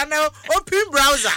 Ana open browser.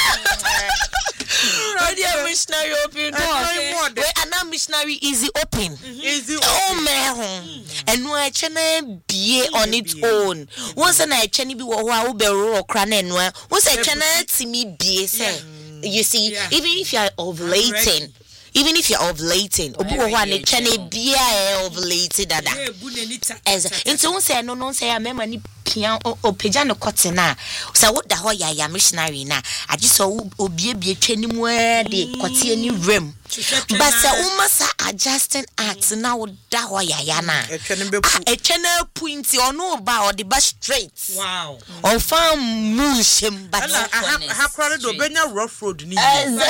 Radio missionary open door. Ana missionary easy open. Easy open. Oh man. And no I channel be on its own. Once I channel be wo be ro kra na no. Once I channel to me be say. You see, even if you are ovulating. Even if you're ovulating, obu ho ane chane bia ovulated dada. Into won say no say amema ni pia opeja no cotton na. So what da ho ya missionary na. I just saw obiebie twani mu de kote ani rem. But say umasa adjusting acts na wo da ho ya na. E twene point ono ba or the bus straight. Wow. On farm mushim but ha crowd do benya rough road ni.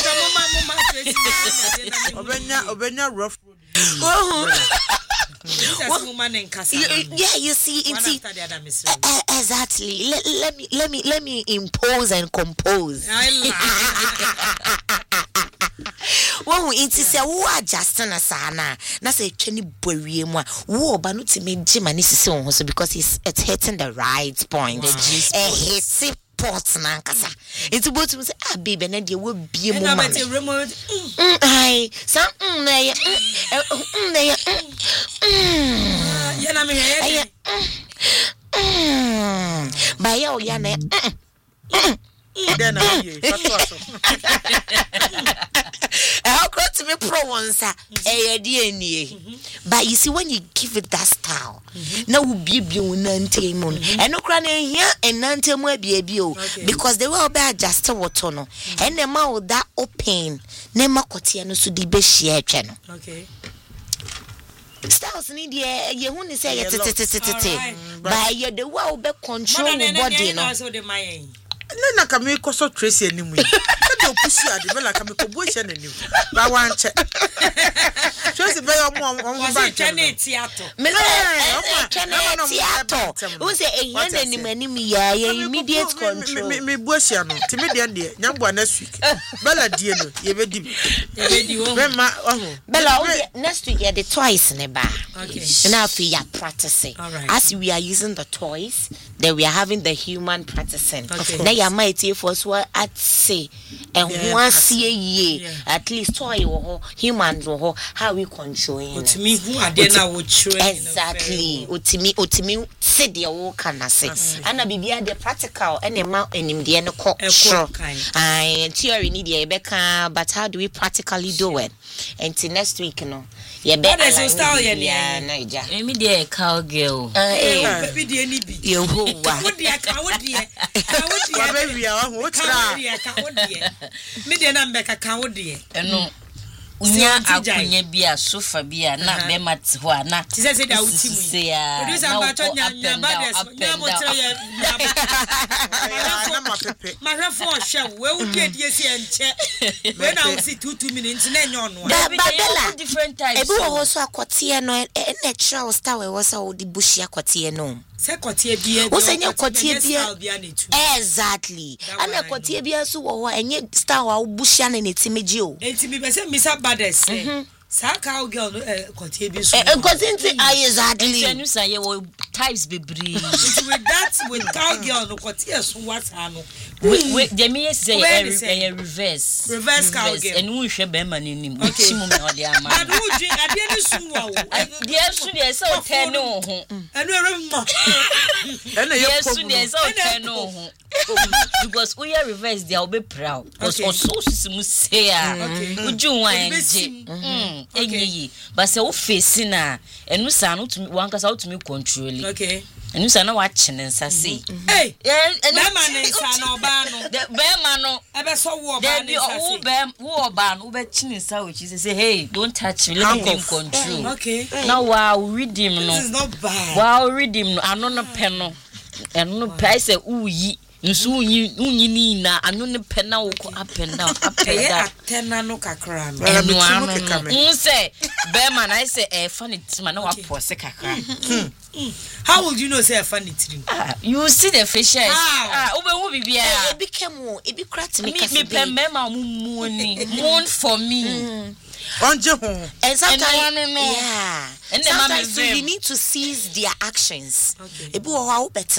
Obenya rough road. Yeah, you see, exactly. Let me impose and compose. Well, it is a war just on a sana. That's a chenny bury one. War, but not to make Jim and his own because it's hitting the right point. Hits it. Ports nankasa it's about to say baby na dey wo bie mo ma ai sa na ya ya na me he ba ya o ya na then na ye fatwa how could to me pro once but you see when you give it that style now will be nante mon and no cran here and nante mo because they will be adjusted water no and the mouth that open nema kotia no so di be share twa no okay styles need ye hu ni say ye but you the way be control body no na kame koso trace animu e do pusi ade be la kame ko bo hye nanim ba wan che trace be yo mo ba chane theater me chane theater who say e hye nanim ya immediate control me bo hye no ti me de nyambo next week bella die no ye be di wo me ma bella next week ye the twice ne ba okay now if you are practicing as we are using the toys then we are having the human practicing na ya mighty for so at say and once ye at least toy or humans or how we control it to me who are there now exactly otimi say the wo kana say ana bibia the practical and the ma enim de no ko sure theory need e beka but how do we practically do it until next week no ye be style ye Naija emi de cowgirl baby de ni bi Yehovah wo de ka wo de baby ya wo tra me de na mbeka ka wo de eno unya akunya bia sofa bia na be mat ho ana ti se da wuti mu producer ba to nya ba des nya mo tre ye na ma pepe ma hwe fo hwe we wo de die si enche we na wo si 2 minutes na nya ono babela different types ebi wo so akotie no natural style we wo so di bushi akotie no se kotie bia wo se nya kotie bia exactly ana kotie bia so wo enye style wa bushi na netimeji o entimi be se misa bades sa cowgirl kotie bi so kotie exactly enu sa ye wo types bebre with cowgirl no kotie so what ano we jemi say reverse cowgirl and we hwe be ma nanim chimu me ode ama adu dwi ade ni sunwa wo de su de so ten no ho enu eremma ena ye ko su de so ten no ho because we are reverse they will be proud because so simu say uju wan je enyi but say wo face na enu sa no to wan kasa to me control okay enu sa na wa chine nsa say eh be man nsa na oba no be man no ebe so wo oba nsa say wo oba no be chine nsa we say hey don't touch me let me control okay now wow redeem no this is not bad wow redeem no ano no pe no enu price uyi nso unyi ni na anu ne pe na wo up and down atena no kakra no say be man I say funny tima na wa pose kakra how would you know say funny tima you see the facial ube wo bibia e bi krat me me pe me ma mumu ni moon for me onje ho and sometimes yeah and sometimes so you need to seize their actions ebi wo ho